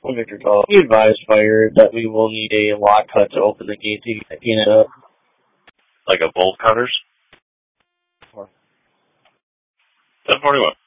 Victor Call. We advise fire that we will need a lock cut to open the gate to get it up. Like a bolt cutters? 1041.